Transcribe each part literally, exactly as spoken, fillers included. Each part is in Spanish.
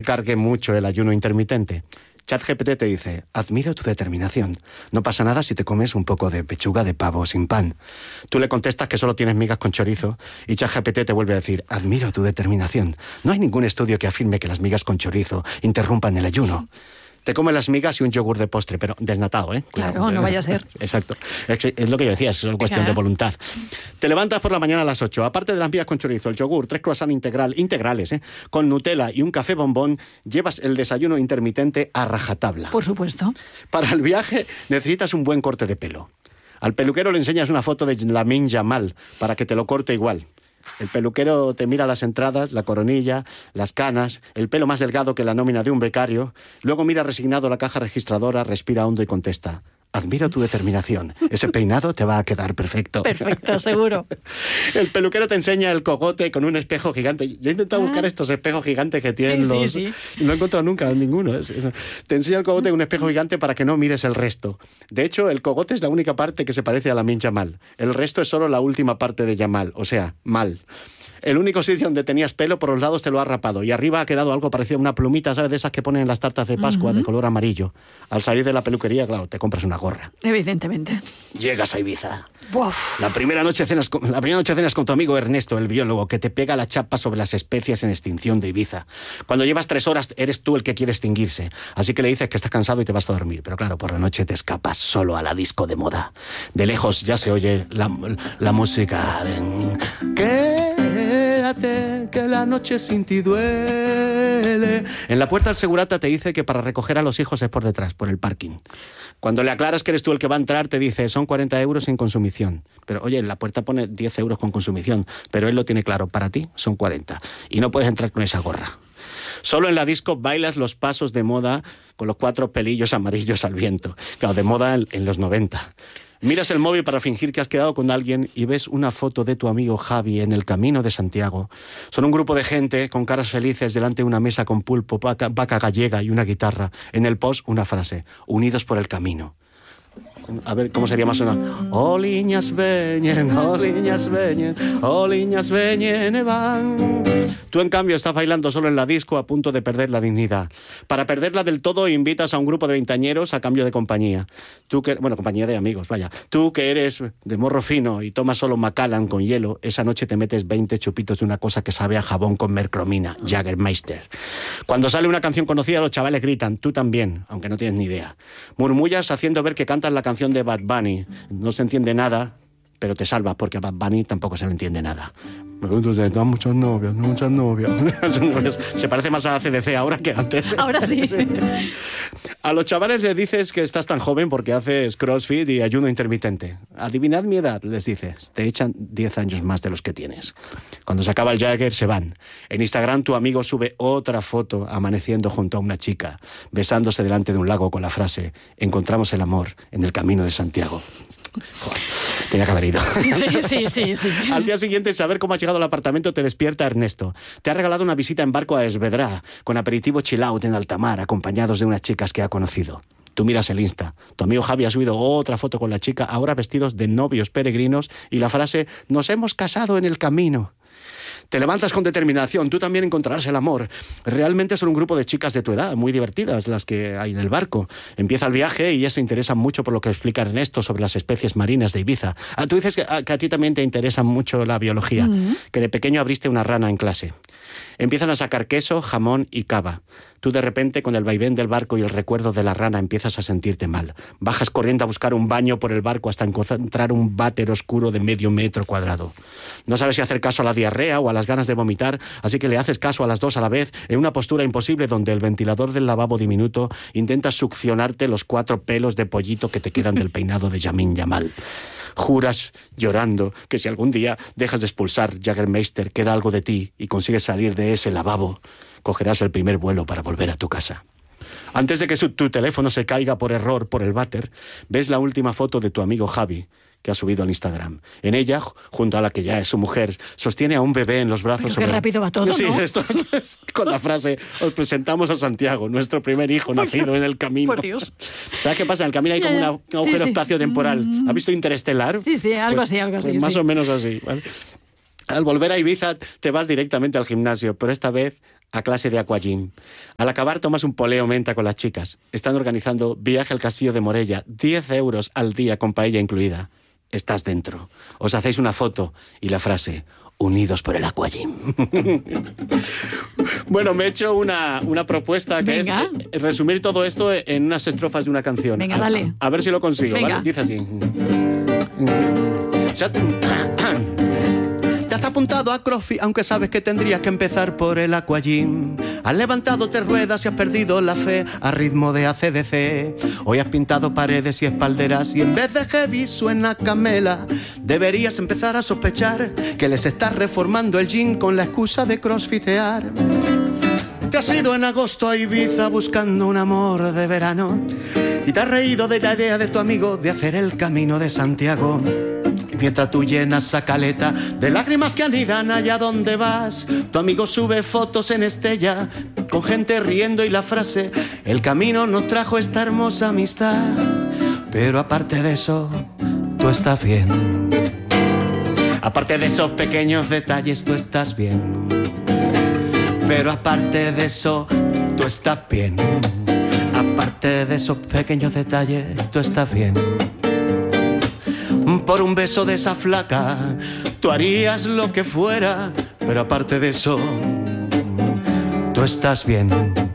cargue mucho el ayuno intermitente. ChatGPT te dice, admiro tu determinación. No pasa nada si te comes un poco de pechuga de pavo sin pan. Tú le contestas que solo tienes migas con chorizo y ChatGPT te vuelve a decir, admiro tu determinación. No hay ningún estudio que afirme que las migas con chorizo interrumpan el ayuno. Te comes las migas y un yogur de postre, pero desnatado, ¿eh? Claro, claro, no vaya a ser. Exacto. Es, es lo que yo decía, es solo cuestión Venga. de voluntad. Te levantas por la mañana a las ocho. Aparte de las migas con chorizo, el yogur, tres croissants integral, integrales, ¿eh? Con Nutella y un café bombón, llevas el desayuno intermitente a rajatabla. Por supuesto. Para el viaje necesitas un buen corte de pelo. Al peluquero le enseñas una foto de Lamine Yamal para que te lo corte igual. El peluquero te mira las entradas, la coronilla, las canas, el pelo más delgado que la nómina de un becario. Luego mira resignado la caja registradora, respira hondo y contesta, admiro tu determinación. Ese peinado te va a quedar perfecto. Perfecto, seguro. El peluquero te enseña el cogote con un espejo gigante. Yo he intentado ah. buscar estos espejos gigantes que tienen sí, los... Sí, sí. Y no he encontrado nunca ninguno. Te enseña el cogote con un espejo gigante para que no mires el resto. De hecho, el cogote es la única parte que se parece a Lamine Yamal. El resto es solo la última parte de Yamal, o sea, mal. El único sitio donde tenías pelo por los lados te lo ha rapado y arriba ha quedado algo parecido a una plumita, ¿sabes? De esas que ponen en las tartas de Pascua, uh-huh. de color amarillo. Al salir de la peluquería, claro, te compras una gorra. Evidentemente. Llegas a Ibiza. Uf. La primera noche cenas con, la primera noche cenas con tu amigo Ernesto, el biólogo, que te pega la chapa sobre las especies en extinción de Ibiza. Cuando llevas tres horas, eres tú el que quiere extinguirse. Así que le dices que estás cansado y te vas a dormir. Pero claro, por la noche te escapas solo a la disco de moda. De lejos ya se oye la, la música. ¿Qué? Quédate, que la noche sin ti duele. En la puerta el segurata te dice que para recoger a los hijos es por detrás, por el parking. Cuando le aclaras que eres tú el que va a entrar, te dice, son cuarenta euros sin consumición. Pero oye, en la puerta pone diez euros con consumición, pero él lo tiene claro, para ti son cuarenta. Y no puedes entrar con esa gorra. Solo en la disco bailas los pasos de moda con los cuatro pelillos amarillos al viento. Claro, de moda en, en los noventa. Miras el móvil para fingir que has quedado con alguien y ves una foto de tu amigo Javi en el camino de Santiago. Son un grupo de gente con caras felices delante de una mesa con pulpo, vaca, vaca gallega y una guitarra. En el post una frase, unidos por el camino. A ver, ¿cómo sería más una? Oliñas veñen, oliñas veñen, oliñas veñen e van. Tú, en cambio, estás bailando solo en la disco a punto de perder la dignidad. Para perderla del todo, invitas a un grupo de veinteañeros a cambio de compañía. Tú que, bueno, compañía de amigos, vaya. Tú que eres de morro fino y tomas solo Macallan con hielo, esa noche te metes veinte chupitos de una cosa que sabe a jabón con mercromina, Jägermeister. Cuando sale una canción conocida, los chavales gritan, tú también, aunque no tienes ni idea. Murmullas haciendo ver que cantas la canción de Bad Bunny. No se entiende nada, pero te salvas porque a Bad Bunny tampoco se le entiende nada. Me pregunto, ¿te dan muchas novias? Muchas novias. Se parece más a C D C ahora que antes. Ahora sí. sí. A los chavales les dices que estás tan joven porque haces crossfit y ayuno intermitente. Adivinad mi edad, les dices. Te echan diez años más de los que tienes. Cuando se acaba el Jagger, se van. En Instagram, tu amigo sube otra foto amaneciendo junto a una chica, besándose delante de un lago con la frase, encontramos el amor en el camino de Santiago. Joder, tenía que haber ido. Sí, sí, sí, sí. Al día siguiente, saber cómo has llegado al apartamento te despierta Ernesto. Te ha regalado una visita en barco a Esvedra, con aperitivo chill out en alta mar, acompañados de unas chicas que ha conocido. Tú miras el Insta. Tu amigo Javi ha subido otra foto con la chica, ahora vestidos de novios peregrinos, y la frase, nos hemos casado en el camino. Te levantas con determinación, tú también encontrarás el amor. Realmente son un grupo de chicas de tu edad, muy divertidas las que hay en el barco. Empieza el viaje y ellas se interesan mucho por lo que explica Ernesto sobre las especies marinas de Ibiza. Ah, tú dices que a, que a ti también te interesa mucho la biología, uh-huh. que de pequeño abriste una rana en clase. Empiezan a sacar queso, jamón y cava. Tú de repente, con el vaivén del barco y el recuerdo de la rana, empiezas a sentirte mal. Bajas corriendo a buscar un baño por el barco hasta encontrar un váter oscuro de medio metro cuadrado. No sabes si hacer caso a la diarrea o a las ganas de vomitar, así que le haces caso a las dos a la vez en una postura imposible donde el ventilador del lavabo diminuto intenta succionarte los cuatro pelos de pollito que te quedan del peinado de Lamine Yamal. Juras, llorando, que si algún día dejas de expulsar Jägermeister, queda algo de ti y consigues salir de ese lavabo, cogerás el primer vuelo para volver a tu casa. Antes de que su, tu teléfono se caiga por error por el váter, ves la última foto de tu amigo Javi, que ha subido al Instagram. En ella, junto a la que ya es su mujer, sostiene a un bebé en los brazos. Pero qué sobre... rápido va todo, sí, ¿no? Esto, con la frase, os presentamos a Santiago, nuestro primer hijo nacido en el camino. Por Dios. ¿Sabes qué pasa? En el camino hay como una, un agujero sí, sí. espacio-temporal. ¿Has visto Interestelar? Sí, sí, algo pues, así, algo así. Pues más sí. o menos así, ¿vale? Al volver a Ibiza te vas directamente al gimnasio, pero esta vez a clase de aquagym. Al acabar tomas un poleo menta con las chicas. Están organizando viaje al castillo de Morella, diez euros al día con paella incluida. Estás dentro. Os hacéis una foto y la frase, unidos por el aquagym. Bueno, me he hecho una, una propuesta que Venga. es eh, resumir todo esto en unas estrofas de una canción. Venga, a, dale. A ver si lo consigo, Venga. ¿vale? Dice así. Te has apuntado a CrossFit, aunque sabes que tendrías que empezar por el aquagym. Has levantado tres ruedas y has perdido la fe a ritmo de A C D C. Hoy has pintado paredes y espalderas y en vez de heavy suena camela. Deberías empezar a sospechar que les estás reformando el gym con la excusa de crossfitear. Te has ido en agosto a Ibiza buscando un amor de verano y te has reído de la idea de tu amigo de hacer el camino de Santiago. Mientras tú llenas esa caleta de lágrimas que anidan allá donde vas, tu amigo sube fotos en Estella con gente riendo y la frase, el camino nos trajo esta hermosa amistad. Pero aparte de eso, tú estás bien. Aparte de esos pequeños detalles, tú estás bien. Pero aparte de eso, tú estás bien. Aparte de esos pequeños detalles, tú estás bien. Por un beso de esa flaca, tú harías lo que fuera, pero aparte de eso, tú estás bien.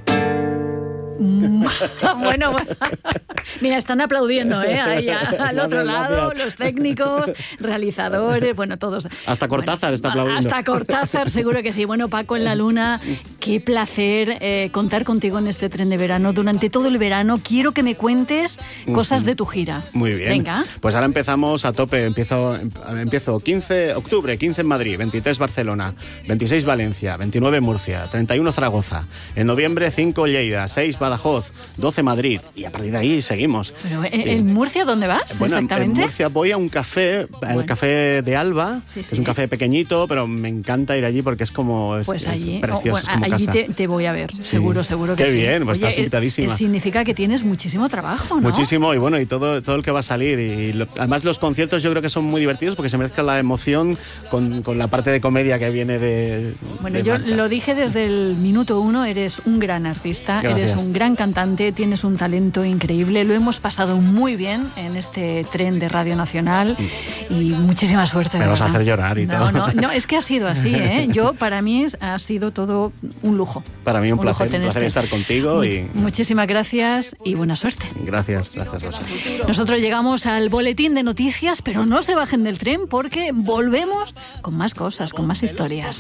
Bueno, mira, están aplaudiendo, ¿eh? Ahí a- al otro Gracias, lado, gracias. los técnicos, realizadores, bueno, todos. Hasta Cortázar Bueno, está aplaudiendo. Hasta Cortázar, seguro que sí. Bueno, Paco en la Luna, qué placer eh, contar contigo en este tren de verano. Durante todo el verano quiero que me cuentes cosas de tu gira. Muy bien. Venga. Pues ahora empezamos a tope. Empiezo, empiezo quince de octubre, quince en Madrid, veintitrés Barcelona, veintiséis Valencia, veintinueve Murcia, treinta y uno Zaragoza. En noviembre cinco Lleida, seis Badajoz, doce Madrid. Y a partir de ahí seguimos. Pero, ¿en, Sí. en Murcia dónde vas Bueno, en- exactamente? en Murcia voy a un café, Bueno. el café de Alba. Sí, Es sí. un café pequeñito, pero me encanta ir allí porque es como es, Pues es allí, precioso, oh, bueno, es como allí casa. te, te voy a ver, seguro, seguro que Qué sí. bien, pues estás eh, invitadísima. eh, significa que tienes muchísimo trabajo, ¿no? Muchísimo, y bueno, y todo, todo el que va a salir. Y lo- además los conciertos yo creo que son muy divertidos porque se mezcla la emoción con, con la parte de comedia que viene de Bueno, de yo Marta. lo dije desde el minuto uno, eres un gran artista, Gracias. eres un gran cantante, tienes un talento increíble, lo hemos pasado muy bien en este tren de Radio Nacional y muchísima suerte. Me de vas a verdad. hacer llorar y no, todo. No, no, es que ha sido así, ¿eh? Yo, para mí, es- ha sido todo un lujo. Para mí un, lujo placer, un tenerte. placer estar contigo Mu- y Muchísimas gracias y buena suerte. gracias, gracias Rosa. Nosotros llegamos al boletín de noticias, pero no se bajen del tren porque volvemos con más cosas, con más historias.